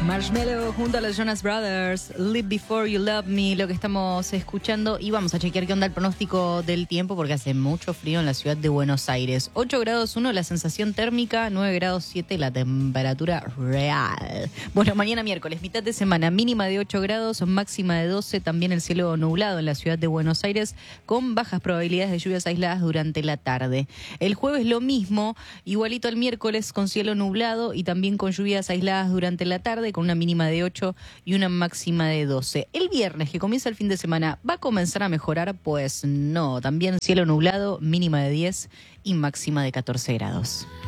Marshmello junto a los Jonas Brothers, Live Before You Love Me, lo que estamos escuchando. Y vamos a chequear qué onda el pronóstico del tiempo porque hace mucho frío en la ciudad de Buenos Aires. 8 grados 1 la sensación térmica, 9 grados 7 la temperatura real. Bueno, mañana miércoles, mitad de semana, mínima de 8 grados, máxima de 12, también el cielo nublado en la ciudad de Buenos Aires con bajas probabilidades de lluvias aisladas durante la tarde. El jueves lo mismo, igualito al miércoles con cielo nublado y también con lluvias aisladas durante la tarde, con una mínima de 8 y una máxima de 12. El viernes, que comienza el fin de semana, ¿va a comenzar a mejorar? Pues no, también cielo nublado, mínima de 10 y máxima de 14 grados.